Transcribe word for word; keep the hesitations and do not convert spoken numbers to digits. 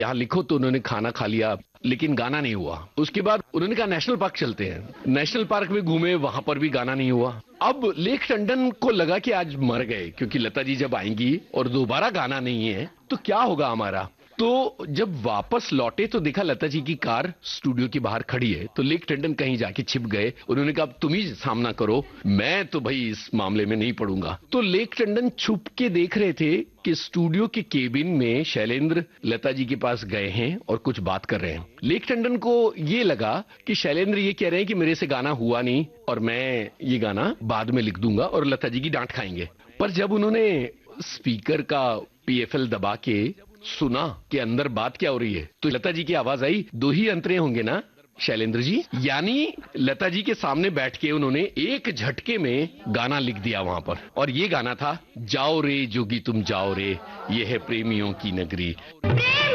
यहाँ लिखो तो उन्होंने खाना खा लिया, लेकिन गाना नहीं हुआ। उसके बाद उन्होंने कहा नेशनल पार्क चलते हैं, नेशनल पार्क में घूमे, वहां पर भी गाना नहीं हुआ। अब लेक टंडन को लगा कि आज मर गए, क्योंकि लता जी जब आएंगी और दोबारा गाना नहीं है तो क्या होगा हमारा। तो जब वापस लौटे तो देखा लता जी की कार स्टूडियो के बाहर खड़ी है। तो लेक टंडन कहीं जाके छिप गए। उन्होंने कहा तुम ही सामना करो, मैं तो भाई इस मामले में नहीं पड़ूंगा। तो लेक टंडन छुप के देख रहे थे कि स्टूडियो के केबिन में शैलेंद्र लता जी के पास गए हैं और कुछ बात कर रहे हैं। लेक टंडन को ये लगा कि शैलेंद्र ये कह रहे हैं कि मेरे से गाना हुआ नहीं और मैं ये गाना बाद में लिख दूंगा और लता जी की डांट खाएंगे। पर जब उन्होंने स्पीकर का पीएफएल दबा के सुना कि अंदर बात क्या हो रही है, तो लता जी की आवाज आई, दो ही अंतरे होंगे ना शैलेंद्र जी। यानी लता जी के सामने बैठ के उन्होंने एक झटके में गाना लिख दिया वहां पर। और ये गाना था जाओ रे जोगी तुम जाओ रे, ये है प्रेमियों की नगरी।